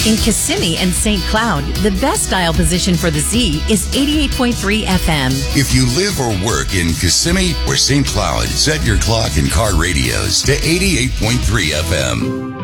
In Kissimmee and St. Cloud, the best dial position for the Z is 88.3 FM. If you live or work in Kissimmee or St. Cloud, set your clock and car radios to 88.3 FM.